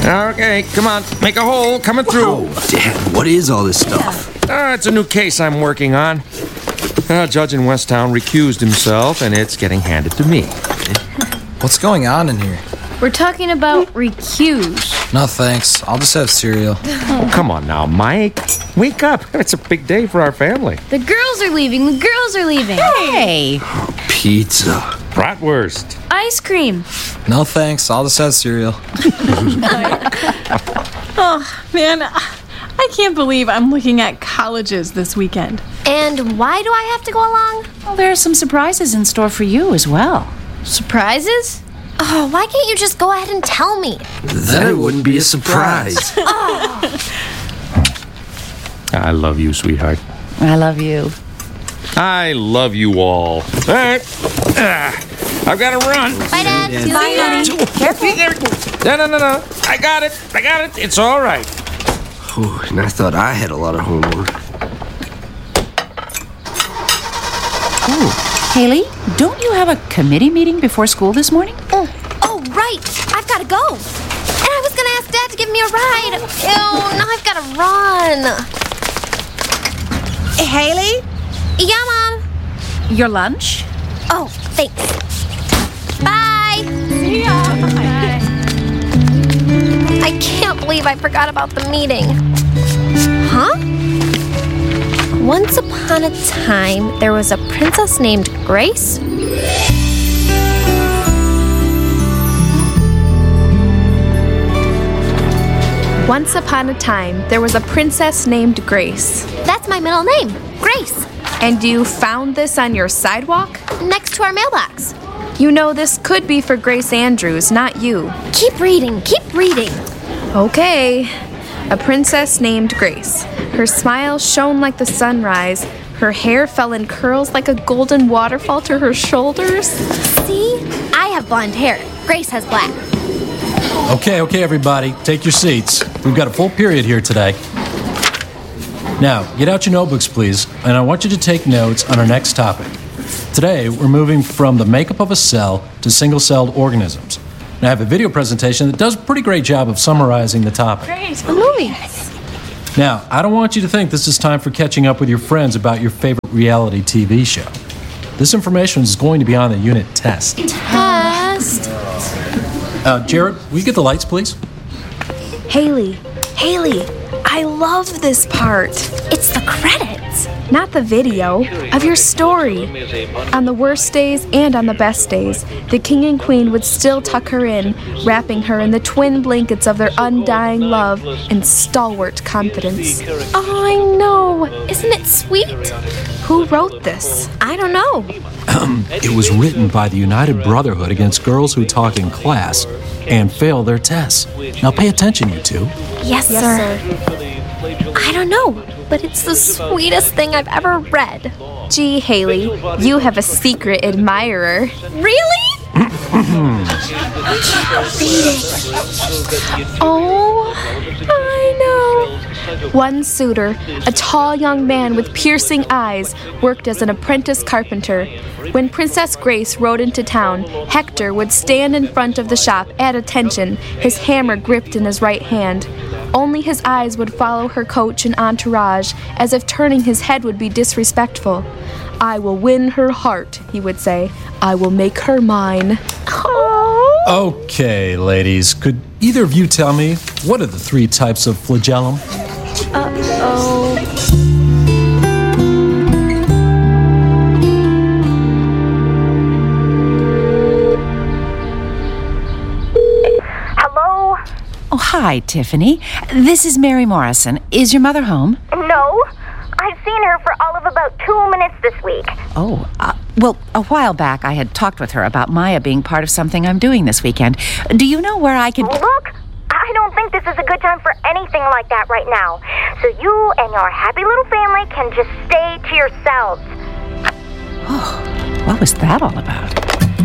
Okay, come on. Make a hole. Coming through. Oh, Dad, what is all this stuff? It's a new case I'm working on. A judge in Westtown recused himself, and it's getting handed to me. What's going on in here? We're talking about recuse. No, thanks. I'll just have cereal. Oh, come on now, Mike. Wake up. It's a big day for our family. The girls are leaving. The girls are leaving. Hey! Pizza. Bratwurst. Ice cream. No, thanks. I'll just have cereal. Oh, man, I can't believe I'm looking at colleges this weekend. And why do I have to go along? Well, there are some surprises in store for you as well. Surprises? Oh, why can't you just go ahead and tell me? Then it wouldn't be a surprise. I love you, sweetheart. I love you. I love you all. All right. I've got to run. Bye, Dad. See you later. Careful. No. I got it. It's all right. Whew, and I thought I had a lot of homework. Oh, Haley, don't you have a committee meeting before school this morning? Oh, right. I've got to go. And I was going to ask Dad to give me a ride. Ew, now I've got to run. Hey, Haley? Yeah, Mom. Your lunch? Oh, thanks. Bye. See ya. I can't believe I forgot about the meeting. Huh? Once upon a time, there was a princess named Grace. Once upon a time, there was a princess named Grace. That's my middle name, Grace. And you found this on your sidewalk? Next to our mailbox. You know, this could be for Grace Andrews, not you. Keep reading. Okay. A princess named Grace. Her smile shone like the sunrise. Her hair fell in curls like a golden waterfall to her shoulders. See? I have blonde hair. Grace has black. Okay, everybody. Take your seats. We've got a full period here today. Now, get out your notebooks, please, and I want you to take notes on our next topic. Today, we're moving from the makeup of a cell to single-celled organisms. And I have a video presentation that does a pretty great job of summarizing the topic. Great. A movie. Now, I don't want you to think this is time for catching up with your friends about your favorite reality TV show. This information is going to be on the unit test. Test? Jared, will you get the lights, please? Haley, I love this part. It's the credits. Not the video, of your story. On the worst days and on the best days, the king and queen would still tuck her in, wrapping her in the twin blankets of their undying love and stalwart confidence. Oh, I know. Isn't it sweet? Who wrote this? I don't know. It was written by the United Brotherhood against girls who talk in class and fail their tests. Now pay attention, you two. Yes, sir. I don't know, but it's the sweetest thing I've ever read. Gee, Haley, you have a secret admirer. Really? Oh, I know. One suitor, a tall young man with piercing eyes, worked as an apprentice carpenter. When Princess Grace rode into town, Hector would stand in front of the shop at attention, his hammer gripped in his right hand. Only his eyes would follow her coach and entourage, as if turning his head would be disrespectful. I will win her heart, he would say. I will make her mine. Okay, ladies, could either of you tell me what are the 3 types of flagellum? Oh, hi, Tiffany. This is Mary Morrison. Is your mother home? No. I've seen her for all of about 2 minutes this week. Oh, well, a while back I had talked with her about Maya being part of something I'm doing this weekend. Do you know where I could... Look, I don't think this is a good time for anything like that right now. So you and your happy little family can just stay to yourselves. Oh, what was that all about?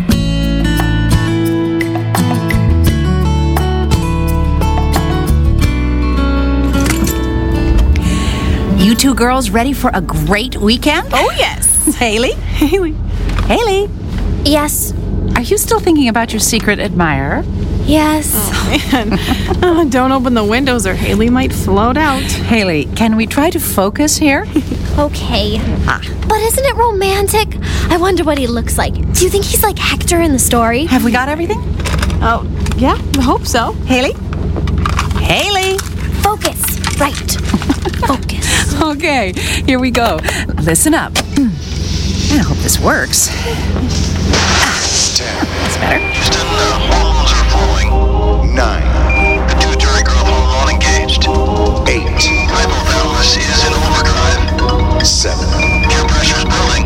You two girls ready for a great weekend? Oh, yes. Haley? Haley? Yes. Are you still thinking about your secret admirer? Yes. Man, don't open the windows or Haley might float out. Haley, can we try to focus here? Okay. But isn't it romantic? I wonder what he looks like. Do you think he's like Hector in the story? Have we got everything? Oh, yeah, I hope so. Haley? Haley? Focus. Right. Focus. Okay, here we go. Listen up. I hope this works. That's better. Houston, homes are falling. 9. Pituitary growth hormone engaged. 8. Hypothalamus is in overdrive. 7. Air pressure's building.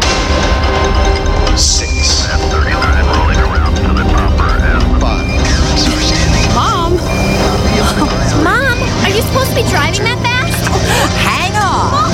6. At 39, rolling around to the proper and 5. Parents are standing. Mom! Mom, are you supposed to be driving that fast? Hang on.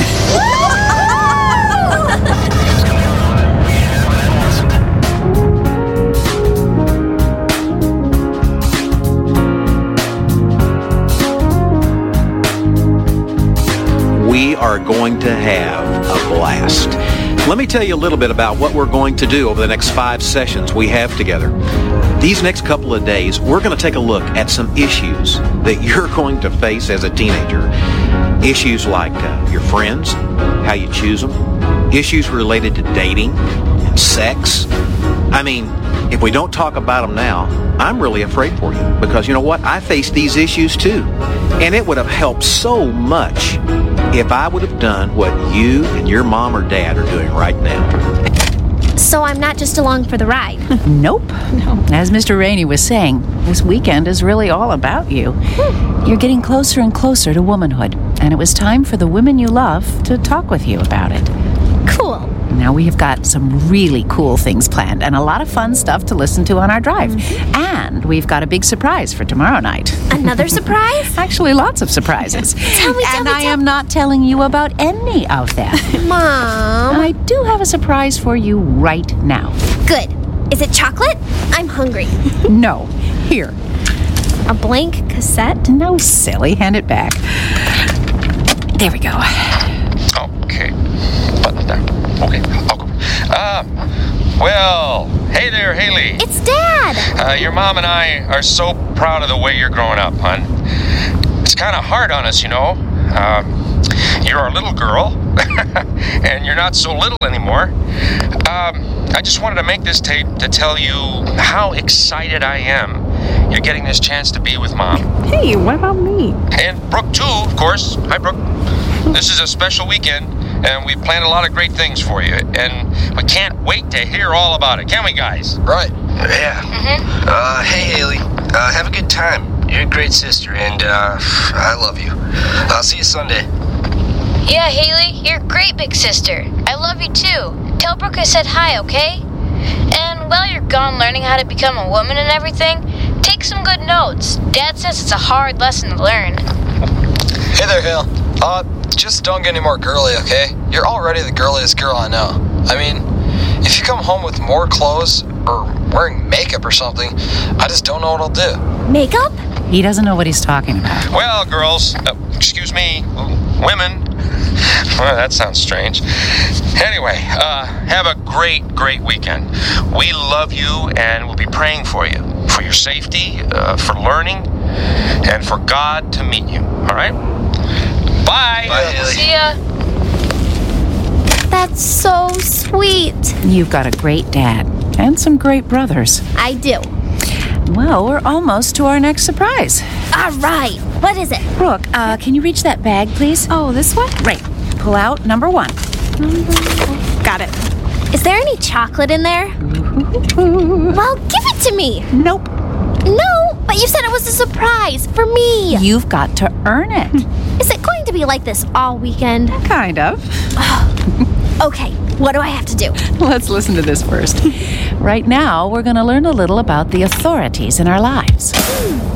We are going to have a blast. Let me tell you a little bit about what we're going to do over the next 5 sessions we have together. These next couple of days, we're going to take a look at some issues that you're going to face as a teenager. Issues like your friends, how you choose them, issues related to dating and sex. I mean, if we don't talk about them now, I'm really afraid for you because you know what? I face these issues too. And it would have helped so much if I would have done what you and your mom or dad are doing right now. So I'm not just along for the ride. Nope. No. As Mr. Rainey was saying, this weekend is really all about you. You're getting closer and closer to womanhood, and it was time for the women you love to talk with you about it. Cool. Now we have got some really cool things planned and a lot of fun stuff to listen to on our drive. And we've got a big surprise for tomorrow night. Another surprise? Actually, lots of surprises. Tell me. I am not telling you about any of them. Mom. I do have a surprise for you right now. Good. Is it chocolate? I'm hungry. No. Here. A blank cassette? No, silly. Hand it back. There we go. Okay. Button there. Okay, I'll go. Well, hey there, Haley. It's Dad. Your mom and I are so proud of the way you're growing up, hon. It's kind of hard on us, you know. You're our little girl, and you're not so little anymore. I just wanted to make this tape to tell you how excited I am you're getting this chance to be with Mom. Hey, what about me? And Brooke, too, of course. Hi, Brooke. This is a special weekend, and we've planned a lot of great things for you, and we can't wait to hear all about it, can we, guys? Right. Yeah. Hey, Haley. Have a good time. You're a great sister, and I love you. I'll see you Sunday. Yeah, Haley, you're great, big sister. I love you too. Tell Brooke I said hi, okay? And while you're gone learning how to become a woman and everything, take some good notes. Dad says it's a hard lesson to learn. Hey there, Hale. Just don't get any more girly, okay? You're already the girliest girl I know. I mean, if you come home with more clothes or wearing makeup or something, I just don't know what I'll do. Makeup? He doesn't know what he's talking about. Well, girls, excuse me, women. Well, that sounds strange. Anyway, have a great, great weekend. We love you and we'll be praying for you. For your safety, for learning, and for God to meet you. All right? Bye. Bye, Haley. See ya. That's so sweet. You've got a great dad and some great brothers. I do. Well, we're almost to our next surprise. All right. What is it? Brooke, can you reach that bag, please? Oh, this one? Right. Pull out number 1. Got it. Is there any chocolate in there? Well, give it to me. Nope. No, but you said it was a surprise for me. You've got to earn it. Is it going to be like this all weekend? Kind of. Okay, what do I have to do? Let's listen to this first. Right now, we're going to learn a little about the authorities in our lives.